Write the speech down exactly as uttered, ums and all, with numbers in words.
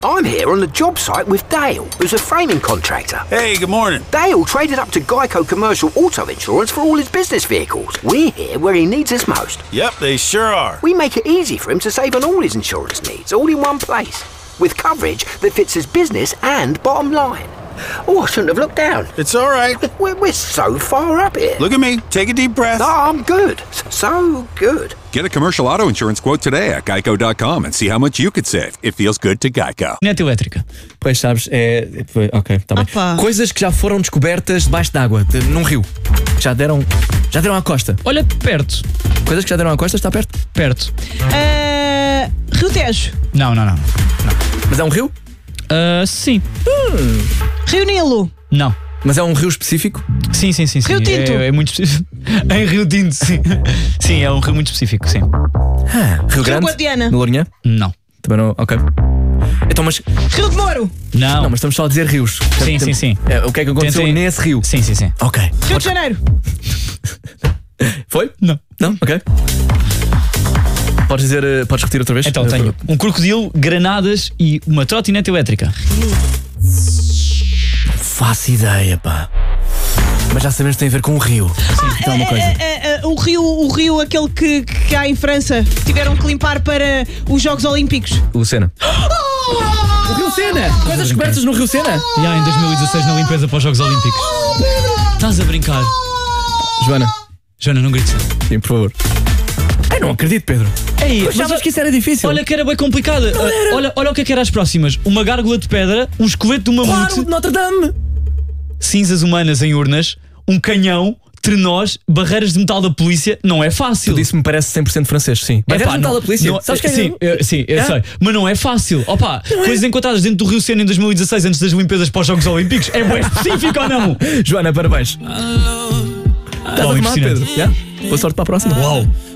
I'm here on the job site with Dale, who's a framing contractor. Hey, good morning. Dale traded up to Geico Commercial Auto Insurance for all his business vehicles. We're here where he needs us most. Yep, they sure are. We make it easy for him to save on all his insurance needs, all in one place, with coverage that fits his business and bottom line. Oh, I shouldn't have looked down. It's all right. We're, we're so far up here. Look at me. Take a deep breath. Oh, I'm good. So good. Get a commercial auto insurance quote today at geico dot com and see how much you could save. It feels good to Geico. Net elétrica. Pois sabes, é. Foi, ok, tá bem. Opa. Coisas que já foram descobertas debaixo d'água, de, num rio. Já deram. Já deram à costa. Olha, perto. Coisas que já deram à costa, está perto. Perto. Ah, Rio Tejo. Não, não, não. Mas é um rio? Ah, sim. Rio Nilo. Não. Mas é um rio específico? Sim, sim, sim. sim. Rio Tinto. É, é muito específico. Em Rio Tinto, sim. Sim, é um rio muito específico, sim. Ah, Rio Grande? Guadiana. No Lourinhã? Não. Também não. Ok. Então, mas. Rio de Moro. Não. Não, mas estamos só a dizer rios. Sim, sim, sim. É, o que é que aconteceu Tentem- nesse rio? Sim, sim, sim. Ok. Rio de Janeiro. Foi? Não. Não? Ok. Podes dizer. eh, Podes repetir outra vez? Então Eh, tenho um crocodilo, granadas e uma trotinete elétrica. Faço ideia, pá. Mas já sabemos que tem a ver com o rio. Sim, então uma coisa. Ah, ah, ah, o rio, o rio aquele que, que há em França, que tiveram que limpar para os Jogos Olímpicos. O Sena. O Rio Sena! Coisas descobertas no Rio Sena! E há em dois mil e dezasseis na limpeza para os Jogos Olímpicos. Estás a brincar? Joana, Joana, não grites. sim, por favor. Eu não acredito, Pedro. Ei, Mas sabes que isso era difícil. Olha que era bem complicada. Ah, olha, olha o que é que era as próximas: uma gárgula de pedra, um esqueleto de uma Claro, mamute, Notre Dame! cinzas humanas em urnas, um canhão, trenós, barreiras de metal da polícia. Não é fácil. Tudo isso me parece cem por cento francês, sim. Mas Epá, é não- da polícia. não- Sabes que é? sim, eu, sim, eu É? sei. Mas não é fácil. Opa, coisas encontradas dentro do Rio Sena em dois mil e dezasseis, antes das limpezas para os Jogos Olímpicos. É bem específico ou não? Joana, parabéns. Estás a Oh, tomar, impressionante. Pedro? Yeah? Boa sorte para a próxima. Uau.